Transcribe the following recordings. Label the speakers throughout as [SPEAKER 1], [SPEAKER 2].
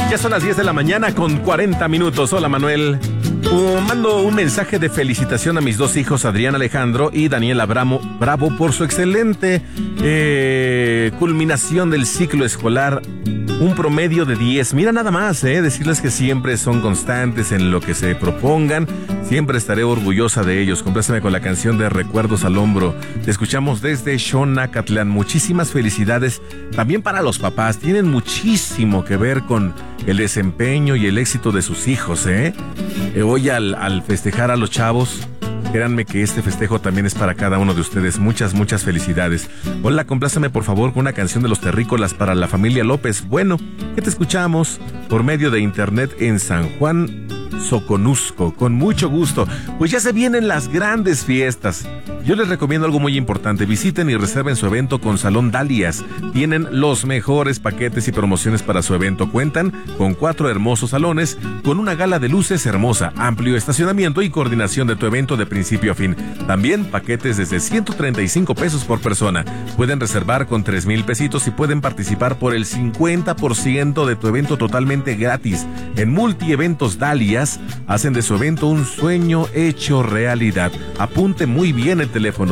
[SPEAKER 1] Ya son las 10 de la mañana con 40 minutos. Hola, Manuel. Mando un mensaje de felicitación a mis dos hijos, Adrián Alejandro y Daniela Bravo, por su excelente culminación del ciclo escolar. Un promedio de 10. Mira nada más, decirles que siempre son constantes en lo que se propongan. Siempre estaré orgullosa de ellos. Compláceme con la canción de Recuerdos al Hombro. Te escuchamos desde Xonacatlán. Muchísimas felicidades también para los papás. Tienen muchísimo que ver con el desempeño y el éxito de sus hijos, Hoy al festejar a los chavos, créanme que este festejo también es para cada uno de ustedes. Muchas felicidades. Hola, compláceme por favor con una canción de Los Terrícolas para la familia López. Bueno, que te escuchamos por medio de internet en San Juan Soconusco, con mucho gusto. Pues ya se vienen las grandes fiestas. Yo les recomiendo algo muy importante. Visiten y reserven su evento con Salón Dalias. Tienen los mejores paquetes y promociones para su evento. Cuentan con 4 hermosos salones, con una gala de luces hermosa, amplio estacionamiento y coordinación de tu evento de principio a fin. También paquetes desde 135 pesos por persona. Pueden reservar con 3,000 pesitos y pueden participar por el 50% de tu evento totalmente gratis. En Multieventos Dalias hacen de su evento un sueño hecho realidad. Apunte muy bien el teléfono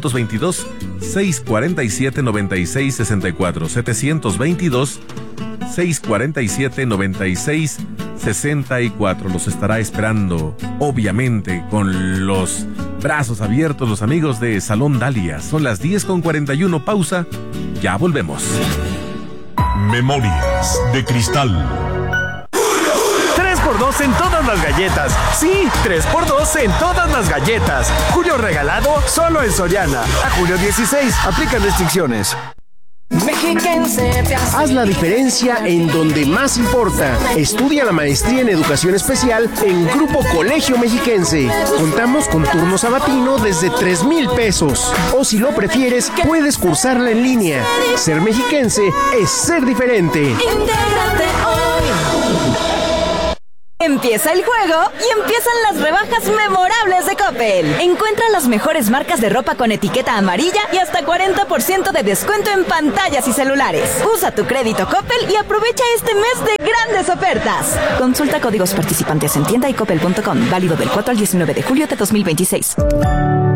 [SPEAKER 1] 722-647-9664. 722-647-9664. Los estará esperando, obviamente, con los brazos abiertos los amigos de Salón Dalias. Son las 10:41. Pausa. Ya volvemos.
[SPEAKER 2] Memorias de Cristal.
[SPEAKER 3] 3x2 en todas las galletas. Sí, 3x2 en todas las galletas. Julio regalado solo en Soriana. A julio 16. Aplican restricciones.
[SPEAKER 4] Haz la diferencia en donde más importa. Estudia la maestría en educación especial en Grupo Colegio Mexiquense. Contamos con turno sabatino desde 3,000 pesos. O si lo prefieres, puedes cursarla en línea. Ser mexiquense es ser diferente.
[SPEAKER 5] Intégrate hoy. Empieza el juego y empiezan las rebajas memorables de Coppel. Encuentra las mejores marcas de ropa con etiqueta amarilla y hasta 40% de descuento en pantallas y celulares. Usa tu crédito Coppel y aprovecha este mes de grandes ofertas. Consulta códigos participantes en tienda y coppel.com. Válido del 4 al 19 de julio de 2026.